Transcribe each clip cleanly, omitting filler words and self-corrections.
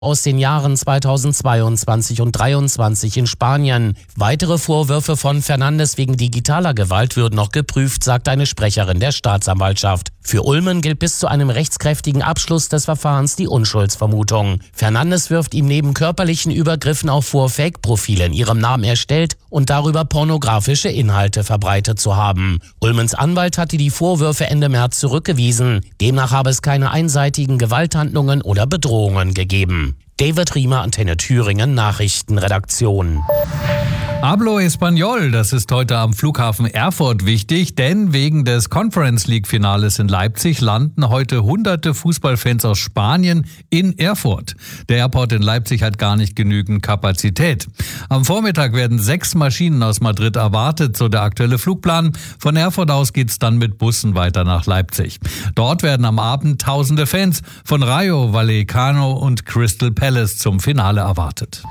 aus den Jahren 2022 und 2023 in Spanien. Weitere Vorwürfe von Fernandes wegen digitaler Gewalt würden noch geprüft, sagt eine Sprecherin der Staatsanwaltschaft. Für Ulmen gilt bis zu einem rechtskräftigen Abschluss des Verfahrens die Unschuldsvermutung. Fernandes wirft ihm neben körperlichen Übergriffen auch vor, Fake-Profile in ihrem Namen erstellt und darüber pornografische Inhalte verbreitet zu haben. Ulmens Anwalt hatte die Vorwürfe Ende März zurückgewiesen. Demnach habe es keine einseitigen Gewalthandlungen oder Bedrohungen gegeben. David Riemer, Antenne Thüringen, Nachrichtenredaktion. Hablo Español, das ist heute am Flughafen Erfurt wichtig, denn wegen des Conference League Finales in Leipzig landen heute hunderte Fußballfans aus Spanien in Erfurt. Der Airport in Leipzig hat gar nicht genügend Kapazität. Am Vormittag werden 6 Maschinen aus Madrid erwartet, so der aktuelle Flugplan. Von Erfurt aus geht's dann mit Bussen weiter nach Leipzig. Dort werden am Abend tausende Fans von Rayo Vallecano und Crystal Palace zum Finale erwartet.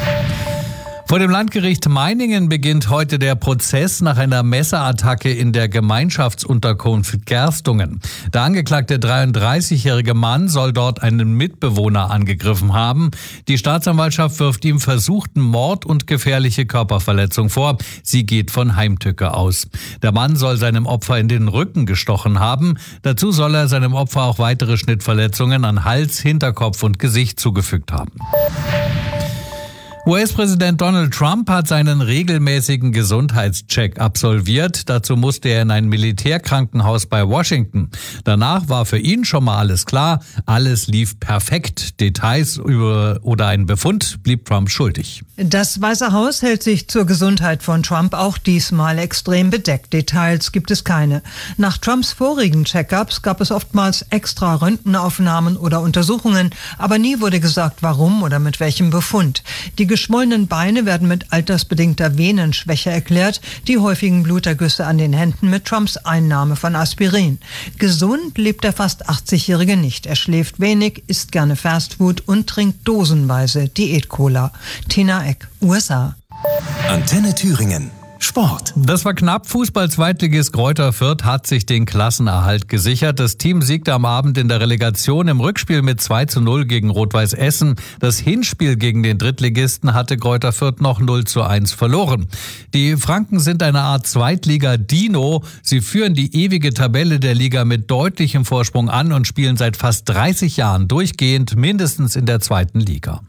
Vor dem Landgericht Meiningen beginnt heute der Prozess nach einer Messerattacke in der Gemeinschaftsunterkunft Gerstungen. Der angeklagte 33-jährige Mann soll dort einen Mitbewohner angegriffen haben. Die Staatsanwaltschaft wirft ihm versuchten Mord und gefährliche Körperverletzung vor. Sie geht von Heimtücke aus. Der Mann soll seinem Opfer in den Rücken gestochen haben. Dazu soll er seinem Opfer auch weitere Schnittverletzungen an Hals, Hinterkopf und Gesicht zugefügt haben. US-Präsident Donald Trump hat seinen regelmäßigen Gesundheitscheck absolviert. Dazu musste er in ein Militärkrankenhaus bei Washington. Danach war für ihn schon mal alles klar. Alles lief perfekt. Details oder ein Befund blieb Trump schuldig. Das Weiße Haus hält sich zur Gesundheit von Trump auch diesmal extrem bedeckt. Details gibt es keine. Nach Trumps vorigen Check-ups gab es oftmals extra Röntgenaufnahmen oder Untersuchungen, aber nie wurde gesagt, warum oder mit welchem Befund. Die geschwollenen Beine werden mit altersbedingter Venenschwäche erklärt, die häufigen Blutergüsse an den Händen mit Trumps Einnahme von Aspirin. Gesund lebt der fast 80-Jährige nicht. Er schläft wenig, isst gerne Fastfood und trinkt dosenweise Diät-Cola. Tina Eck, USA. Antenne Thüringen. Sport. Das war knapp. Fußball-Zweitligist Greuther Fürth hat sich den Klassenerhalt gesichert. Das Team siegte am Abend in der Relegation im Rückspiel mit 2:0 gegen Rot-Weiß Essen. Das Hinspiel gegen den Drittligisten hatte Greuther Fürth noch 0:1 verloren. Die Franken sind eine Art Zweitliga-Dino. Sie führen die ewige Tabelle der Liga mit deutlichem Vorsprung an und spielen seit fast 30 Jahren durchgehend mindestens in der zweiten Liga.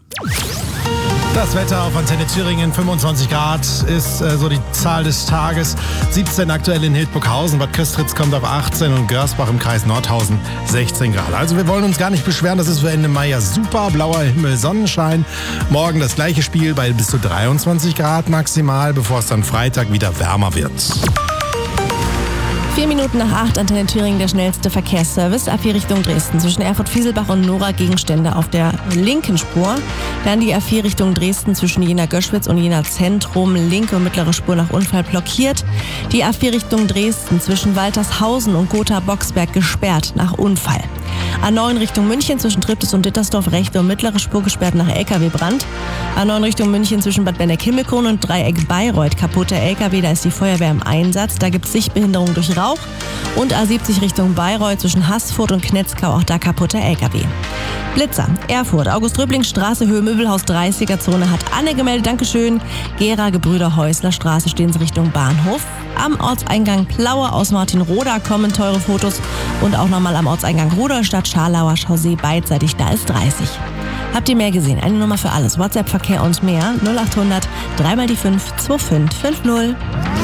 Das Wetter auf Antenne Thüringen, 25 Grad ist so die Zahl des Tages. 17 aktuell in Hildburghausen, Bad Köstritz kommt auf 18 und Görsbach im Kreis Nordhausen 16 Grad. Also wir wollen uns gar nicht beschweren, das ist für Ende Mai ja super. Blauer Himmel, Sonnenschein. Morgen das gleiche Spiel bei bis zu 23 Grad maximal, bevor es dann Freitag wieder wärmer wird. 4 Minuten nach 8, Antenne Thüringen, der schnellste Verkehrsservice. A4 Richtung Dresden. Zwischen Erfurt-Fieselbach und Nora Gegenstände auf der linken Spur. Dann die A4 Richtung Dresden zwischen Jena-Göschwitz und Jena-Zentrum. Linke und mittlere Spur nach Unfall blockiert. Die A4 Richtung Dresden zwischen Waltershausen und Gotha-Boxberg gesperrt nach Unfall. A9 Richtung München zwischen Triptis und Dittersdorf, rechte und mittlere Spur gesperrt nach LKW-Brand. A9 Richtung München zwischen Bad Benneck-Himmelkron und Dreieck Bayreuth, kaputter LKW, da ist die Feuerwehr im Einsatz, da gibt es Sichtbehinderung durch Rauch. Und A70 Richtung Bayreuth zwischen Haßfurt und Knetzkau, auch da kaputter LKW. Blitzer, Erfurt, August-Röbling-Straße, Höhe Möbelhaus, 30er-Zone, hat Anne gemeldet, Dankeschön. Gera, Gebrüder Häusler Straße, stehen sie Richtung Bahnhof. Am Ortseingang Plaue aus Martinroda kommen teure Fotos und auch nochmal am Ortseingang Rudolstadt, Scharlauer Chaussee, beidseitig, da ist 30. Habt ihr mehr gesehen? Eine Nummer für alles, WhatsApp-Verkehr und mehr, 0800 3 die 5 2550.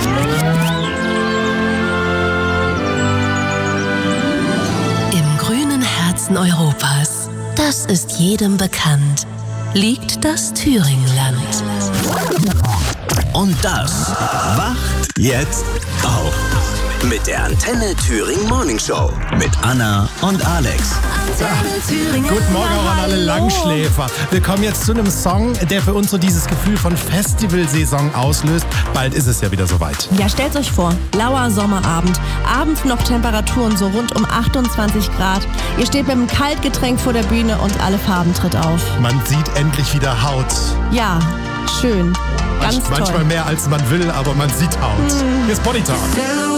Im grünen Herzen Europas, das ist jedem bekannt, liegt das Thüringenland. Und das wacht jetzt auf. Mit der Antenne Thüringen Morning Show. Mit Anna und Alex. Guten Morgen auch an alle Langschläfer. Wir kommen jetzt zu einem Song, der für uns so dieses Gefühl von Festivalsaison auslöst. Bald ist es ja wieder soweit. Ja, stellt euch vor, blauer Sommerabend, abends noch Temperaturen so rund um 28 Grad. Ihr steht mit einem Kaltgetränk vor der Bühne und alle Farben tritt auf. Man sieht endlich wieder Haut. Ja, schön. Ganz toll. Manchmal mehr als man will, aber man sieht Haut. Hier ist Body Talk.